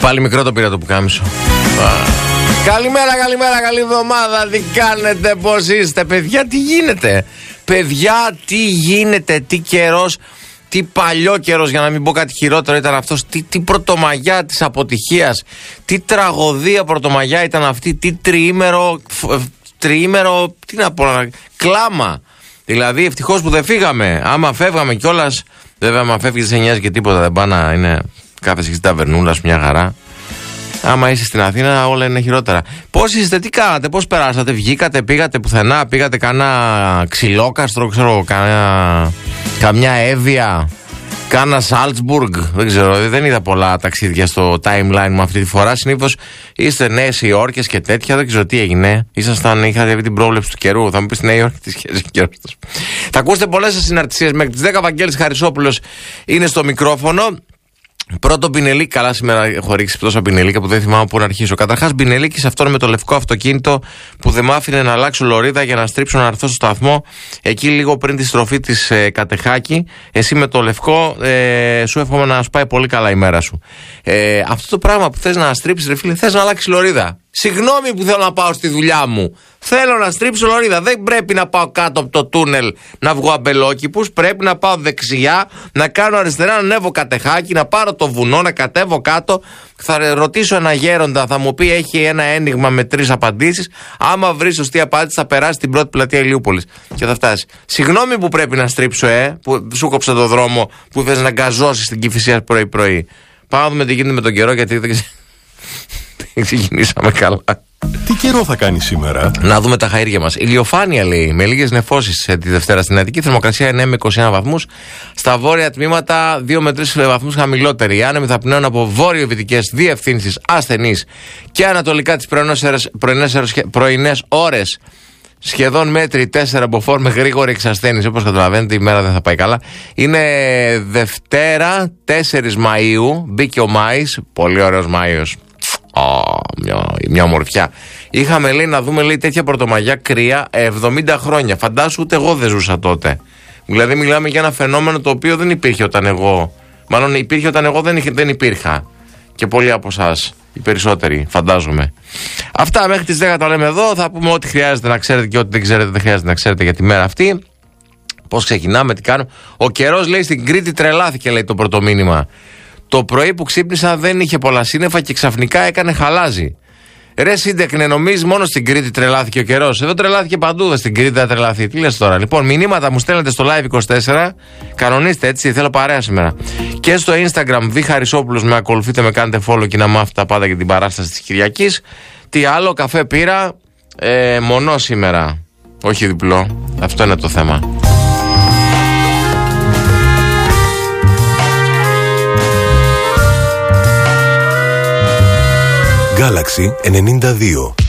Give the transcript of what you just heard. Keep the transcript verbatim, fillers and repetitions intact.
Πάλι μικρό το πήρα το πουκάμισο. Καλημέρα, καλημέρα, καλή εβδομάδα. Τι κάνετε, πώς είστε, παιδιά, τι γίνεται. Παιδιά, τι γίνεται, τι καιρός, τι παλιό καιρός, για να μην πω κάτι χειρότερο ήταν αυτός. Τι, τι πρωτομαγιά της αποτυχίας, τι τραγωδία πρωτομαγιά ήταν αυτή, τι τριήμερο, τριήμερο, τι να πω, κλάμα. Δηλαδή, ευτυχώς που δεν φύγαμε. Άμα φεύγαμε κιόλας, βέβαια, άμα φεύγεις δεν νοιάζει και τίποτα, δεν πάει να είναι κάθεσαι στην ταβερνούλα σου μια χαρά. Άμα είσαι στην Αθήνα, όλα είναι χειρότερα. Πώς είστε, τι κάνατε, πώς περάσατε, βγήκατε, πήγατε πουθενά, πήγατε κανένα ξυλόκαστρο, ξέρω, κανένα, καμιά Εύβοια, κάνα Σάλτσμπουργκ, δεν ξέρω, δεν είδα πολλά ταξίδια στο timeline μου αυτή τη φορά. Συνήθως είστε Νέες Υόρκες και τέτοια, δεν ξέρω τι έγινε. Ήσασταν, είχατε δει την πρόβλεψη του καιρού. Θα μου πει στη Νέα Υόρκη τι σχέση καιρό. Θα ακούσετε πολλές συναρτησίες μέχρι τις δέκα. Βαγγέλης Χαρισόπουλος είναι στο μικρόφωνο. Πρώτο Μπινελίκη, καλά σήμερα έχω ρίξει τόσα Μπινελίκα που δεν θυμάμαι πού να αρχίσω. Καταρχάς, Μπινελίκη σε αυτόν με το λευκό αυτοκίνητο που δεν μ' άφηνε να αλλάξω λωρίδα για να στρίψω να έρθω στο σταθμό. Εκεί λίγο πριν τη στροφή της ε, Κατεχάκη. Εσύ με το λευκό, ε, σου εύχομαι να σου πάει πολύ καλά η μέρα σου. Ε, αυτό το πράγμα που θες να στρίψεις, ρε φίλε, θες να αλλάξεις λωρίδα. Συγγνώμη που θέλω να πάω στη δουλειά μου. Θέλω να στρίψω λωρίδα. Δεν πρέπει να πάω κάτω από το τούνελ να βγω αμπελόκηπους. Πρέπει να πάω δεξιά, να κάνω αριστερά, να ανέβω Κατεχάκη, να πάρω το βουνό, να κατέβω κάτω. Θα ρωτήσω ένα γέροντα, θα μου πει έχει ένα ένιγμα με τρεις απαντήσεις. Άμα βρει σωστή απάντηση, θα περάσει την πρώτη πλατεία Ηλιούπολης και θα φτάσει. Συγγνώμη που πρέπει να στρίψω, ε, που σου κόψε το δρόμο που θες να γκαζώσεις την Κηφισιά πρωί-πρωί. Πάμε να δούμε τι γίνεται με τον καιρό, γιατί δεν ξέρω. Δεν ξεκινήσαμε καλά. Τι καιρό θα κάνει σήμερα? Να δούμε τα χαΐρια μας. Ηλιοφάνεια λέει, με λίγες νεφώσεις τη Δευτέρα στην Αττική. Θερμοκρασία εννέα με είκοσι ένα βαθμούς. Στα βόρεια τμήματα δύο με τρεις βαθμούς χαμηλότερη. Οι άνεμοι θα πνέουν από βόρειο-βυτικές διευθύνσεις ασθενείς και ανατολικά τις πρωινές ώρες. Σχεδόν μέτρη τέσσερα μποφόρ με γρήγορη εξασθένηση. Όπως καταλαβαίνετε, η μέρα δεν θα πάει καλά. Είναι Δευτέρα, τέσσερις Μαΐου. Μπήκε ο Μάης. Πολύ ωραίος Μάιος. Oh, μια, μια ομορφιά. Είχαμε, λέει, να δούμε, λέει, τέτοια πρωτομαγιά κρύα εβδομήντα χρόνια. Φαντάσου, ούτε εγώ δεν ζούσα τότε. Δηλαδή, μιλάμε για ένα φαινόμενο το οποίο δεν υπήρχε όταν εγώ. Μάλλον υπήρχε όταν εγώ δεν, δεν υπήρχα. Και πολλοί από εσάς, οι περισσότεροι, φαντάζομαι. Αυτά μέχρι τις δέκα τα λέμε εδώ. Θα πούμε ό,τι χρειάζεται να ξέρετε και ό,τι δεν ξέρετε δεν χρειάζεται να ξέρετε για τη μέρα αυτή. Πώς ξεκινάμε, τι κάνουμε. Ο καιρός, λέει, στην Κρήτη τρελάθηκε, λέει, το πρώτο μήνυμα. Το πρωί που ξύπνησα δεν είχε πολλά σύννεφα και ξαφνικά έκανε χαλάζι. Ρε σύντεκνε, νομίζει μόνο στην Κρήτη τρελάθηκε ο καιρός? Εδώ τρελάθηκε παντού, δε στην Κρήτη θα τρελαθεί. Τι λες τώρα? Λοιπόν, μηνύματα μου στέλνετε στο Live είκοσι τέσσερα. Κανονίστε, έτσι, θέλω παρέα σήμερα. Και στο Instagram, Β Χαρισόπουλος, με ακολουθείτε, με κάνετε follow και να μάθετε τα πάντα για την παράσταση της Κυριακής. Τι άλλο, καφέ πήρα. Ε, μονό σήμερα. Όχι διπλό. Αυτό είναι το θέμα. Galaxy ενενήντα δύο.